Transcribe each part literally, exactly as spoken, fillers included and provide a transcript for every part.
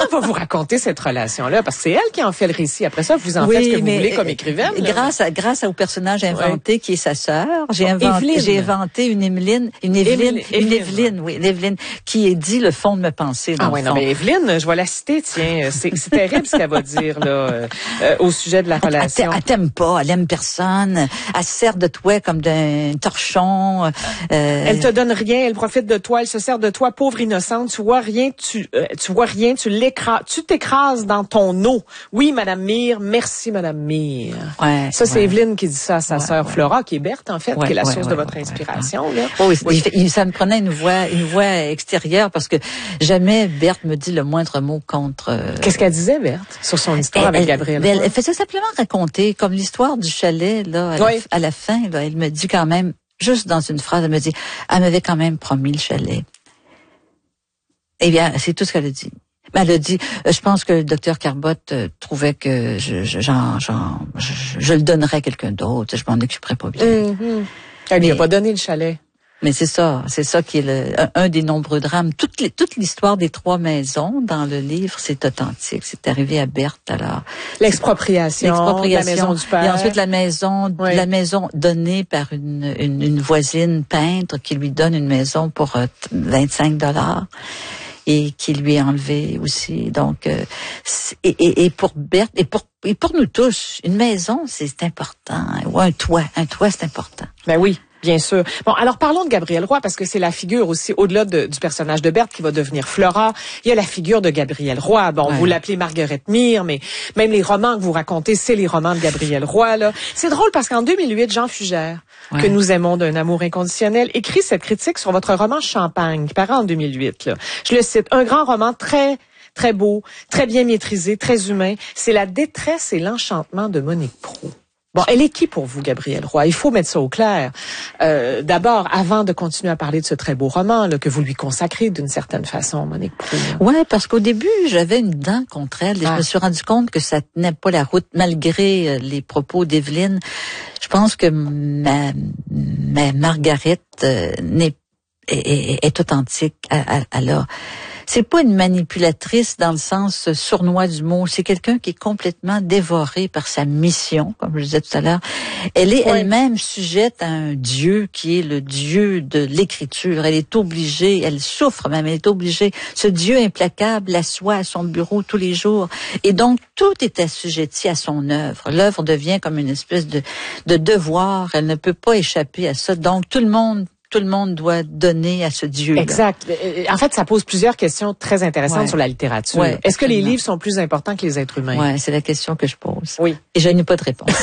va vous raconter cette relation-là? Parce que c'est elle qui en fait le récit. Après ça, vous en oui, faites ce que vous mais voulez comme écrivaine. Grâce à, grâce au personnage inventé, ouais, qui est sa sœur, j'ai bon, inventé, j'ai inventé une Émeline, une Évelyne, une Évelyne, oui, une Évelyne, qui est dit le fond de mes pensées. Ah oui, non, mais Évelyne, je vais la citer, tiens. C'est, c'est terrible ce qu'elle va dire, là, euh, euh, au sujet de la relation. Elle, elle t'aime pas, elle aime personne, elle se sert de toi comme d'un torchon. Euh, elle te donne rien, elle profite de toi, elle se sert de toi, pauvre innocente. Tu vois rien, tu, euh, tu vois rien, tu l'écrases, tu t'écrases dans ton eau. Oui, Madame Mire, merci, Madame Mire. Ouais, ça, c'est ouais. Évelyne qui dit ça à sa ouais, sœur ouais. Flora, qui est Berthe, en fait, ouais, qui est la ouais, source ouais, de votre ouais, inspiration, ouais. là. Oh, oui, oui. Il, ça me prenait une voix, une voix extérieure parce que jamais Berthe me dit le moindre mot contre. Euh... Qu'est-ce qu'elle disait, Berthe, sur son histoire elle, avec Gabriel? Elle, elle faisait simplement raconter, comme l'histoire du chalet, là, à, oui. la, à la fin, là, elle me dit quand même, juste dans une phrase, elle me dit, elle m'avait quand même promis le chalet. Eh bien, c'est tout ce qu'elle a dit. Elle a dit, je pense que le docteur Carbotte euh, trouvait que je, je, j'en, j'en, je, je le donnerais à quelqu'un d'autre, je m'en occuperais pas bien. Mm-hmm. Elle lui a pas donné le chalet. Mais c'est ça, c'est ça qui est le, un, un des nombreux drames. Toute, les, toute l'histoire des trois maisons dans le livre, c'est authentique. C'est arrivé à Berthe, alors. L'expropriation, l'expropriation, la maison du père. Et ensuite la maison, oui. la maison donnée par une, une, une voisine peintre qui lui donne une maison pour euh, vingt-cinq dollars. Et qui lui est enlevé aussi. Donc, euh, et, et, et pour Berthe, et pour, et pour nous tous, une maison, c'est important. Ou un toit, un toit, c'est important. Ben oui. Bien sûr. Bon, alors parlons de Gabriel Roy, parce que c'est la figure aussi, au-delà de, du personnage de Berthe qui va devenir Flora, il y a la figure de Gabriel Roy. Bon, ouais. vous l'appelez Marguerite Mire, mais même les romans que vous racontez, c'est les romans de Gabriel Roy, là. C'est drôle parce qu'en deux mille huit, Jean Fugère, ouais. que nous aimons d'un amour inconditionnel, écrit cette critique sur votre roman Champagne, qui paraît en deux mille huit, là. Je le cite, un grand roman très... très beau, très bien maîtrisé, très humain. C'est la détresse et l'enchantement de Monique Proulx. Bon, elle est qui pour vous, Gabriel Roy? Il faut mettre ça au clair. Euh, d'abord, avant de continuer à parler de ce très beau roman là, que vous lui consacrez d'une certaine façon, Monique Proulx. Ouais, parce qu'au début, j'avais une dent contre elle et ah. je me suis rendu compte que ça tenait pas la route malgré les propos d'Éveline. Je pense que ma, ma Marguerite euh, n'est, est, est, est authentique. Alors, c'est pas une manipulatrice dans le sens sournois du mot. C'est quelqu'un qui est complètement dévoré par sa mission, comme je disais tout à l'heure. Elle est oui. elle-même sujette à un Dieu qui est le Dieu de l'écriture. Elle est obligée, elle souffre même, elle est obligée. Ce Dieu implacable l'assoit à son bureau tous les jours. Et donc, tout est assujetti à son œuvre. L'œuvre devient comme une espèce de, de devoir. Elle ne peut pas échapper à ça. Donc, tout le monde Tout le monde doit donner à ce Dieu. Exact. En fait, ça pose plusieurs questions très intéressantes ouais. sur la littérature. Ouais, Est-ce que les livres sont plus importants que les êtres humains? Ouais, c'est la question que je pose. Oui. Et je n'ai pas de réponse.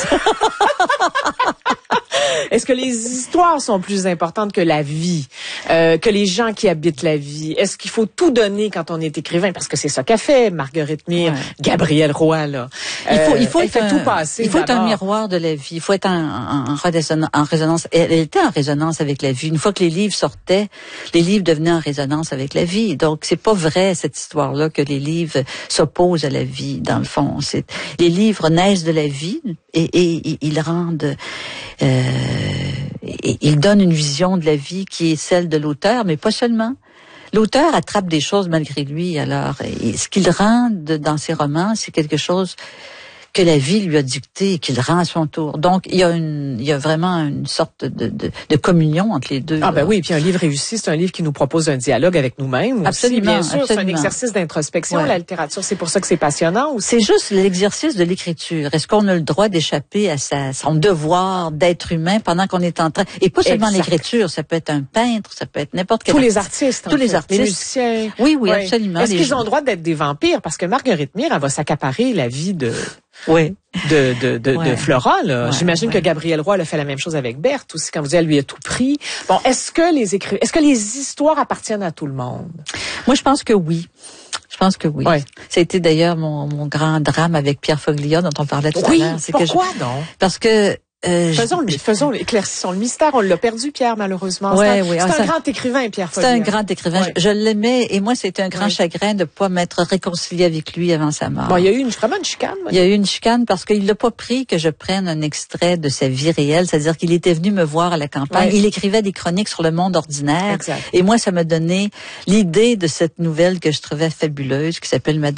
Est-ce que les histoires sont plus importantes que la vie, euh, que les gens qui habitent la vie? Est-ce qu'il faut tout donner quand on est écrivain? Parce que c'est ça qu'a fait Marguerite Mire, ouais. Gabriel Roy, là. Il faut, il faut euh, être fait un, tout passer. Il faut d'abord. être un miroir de la vie. Il faut être en, en, en, résonance, en résonance. Elle était en résonance avec la vie. Une fois que les livres sortaient, les livres devenaient en résonance avec la vie. Donc, c'est pas vrai, cette histoire-là, que les livres s'opposent à la vie, dans le fond. C'est, les livres naissent de la vie et, et, et ils rendent, euh, et, ils donnent une vision de la vie qui est celle de l'auteur, mais pas seulement. L'auteur attrape des choses malgré lui. Alors, et ce qu'il rend de, dans ses romans, c'est quelque chose que la vie lui a dicté et qu'il rend à son tour. Donc, il y a une, il y a vraiment une sorte de, de, de communion entre les deux. Ah, ben oui, puis un livre réussi, c'est un livre qui nous propose un dialogue avec nous-mêmes. Absolument. Aussi, bien sûr, absolument. C'est un exercice d'introspection, ouais. la littérature. C'est pour ça que c'est passionnant aussi. C'est juste l'exercice de l'écriture. Est-ce qu'on a le droit d'échapper à sa, son devoir d'être humain pendant qu'on est en train, et pas seulement exact. L'écriture, ça peut être un peintre, ça peut être n'importe quel Tous artiste. les artistes, Tous les fait. artistes. Les musiciens. Oui, oui, ouais. absolument. Est-ce les qu'ils gens. ont le droit d'être des vampires? Parce que Marguerite Mire, elle va s'accaparer la vie de... Oui. de de de, ouais. de Flora là. Ouais, J'imagine ouais. que Gabriel Roy a fait la même chose avec Berthe aussi quand vous dites elle lui a tout pris. Bon, est-ce que les écrits est-ce que les histoires appartiennent à tout le monde? Moi, je pense que oui. Je pense que oui. Ouais. Ça a été d'ailleurs mon mon grand drame avec Pierre Foglia dont on parlait tout oui, à l'heure. C'est pourquoi que je... donc? Parce que Euh, faisons le, faisons éclaircissons le mystère. On l'a perdu, Pierre, malheureusement. Ouais, c'est un, oui, c'est un ça, grand écrivain, Pierre Foglia. C'est un grand écrivain. Ouais. Je, je l'aimais et moi, c'était un grand ouais. chagrin de pas m'être réconcilié avec lui avant sa mort. Bon, il y a eu une, vraiment une chicane. Il y a eu une chicane parce qu'il n'a pas pris que je prenne un extrait de sa vie réelle, c'est-à-dire qu'il était venu me voir à la campagne. Ouais. Il écrivait des chroniques sur le monde ordinaire. Exact. Et moi, ça m'a donné l'idée de cette nouvelle que je trouvais fabuleuse, qui s'appelle Madame